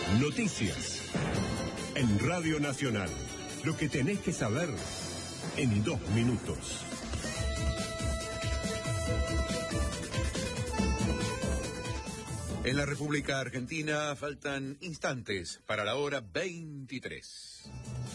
Noticias. En Radio Nacional. Lo que tenés que saber en 2 minutos. En la República Argentina faltan instantes para la hora 23.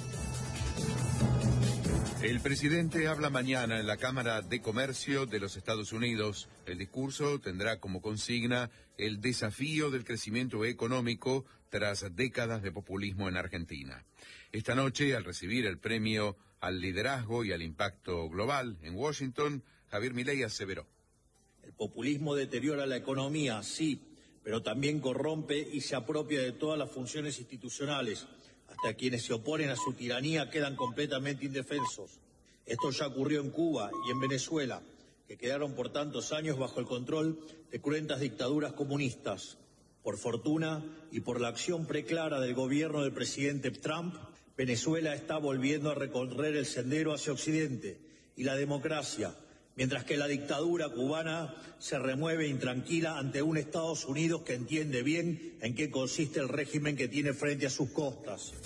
El presidente habla mañana en la Cámara de Comercio de los Estados Unidos. El discurso tendrá como consigna el desafío del crecimiento económico tras décadas de populismo en Argentina. Esta noche, al recibir el premio al liderazgo y al impacto global en Washington, Javier Milei aseveró: el populismo deteriora la economía, sí, pero también corrompe y se apropia de todas las funciones institucionales. Hasta quienes se oponen a su tiranía quedan completamente indefensos. Esto ya ocurrió en Cuba y en Venezuela, que quedaron por tantos años bajo el control de cruentas dictaduras comunistas. Por fortuna y por la acción preclara del gobierno del presidente Trump, Venezuela está volviendo a recorrer el sendero hacia Occidente y la democracia, mientras que la dictadura cubana se remueve intranquila ante un Estados Unidos que entiende bien en qué consiste el régimen que tiene frente a sus costas.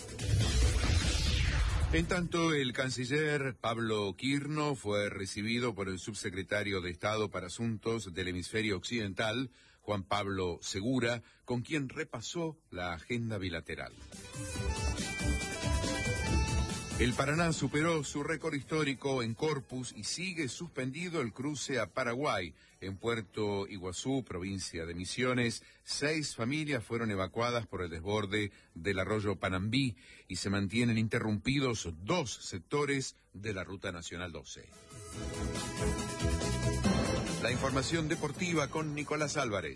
En tanto, el canciller Pablo Quirno fue recibido por el subsecretario de Estado para Asuntos del Hemisferio Occidental, Juan Pablo Segura, con quien repasó la agenda bilateral. El Paraná superó su récord histórico en Corpus y sigue suspendido el cruce a Paraguay. En Puerto Iguazú, provincia de Misiones, 6 familias fueron evacuadas por el desborde del arroyo Panambí y se mantienen interrumpidos 2 sectores de la Ruta Nacional 12. La información deportiva con Nicolás Álvarez.